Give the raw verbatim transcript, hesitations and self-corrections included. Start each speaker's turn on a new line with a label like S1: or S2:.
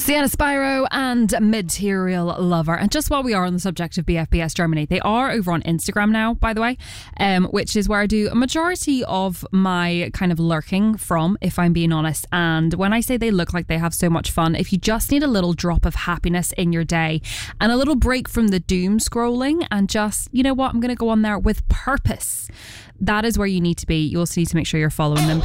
S1: Sienna Spyro and Material Lover. And just while we are on the subject of B F B S Germany, they are over on Instagram now, by the way, um, which is where I do a majority of my kind of lurking from, if I'm being honest. And when I say they look like they have so much fun, if you just need a little drop of happiness in your day and a little break from the doom scrolling and just, you know what, I'm going to go on there with purpose, that is where you need to be. You also need to make sure you're following them.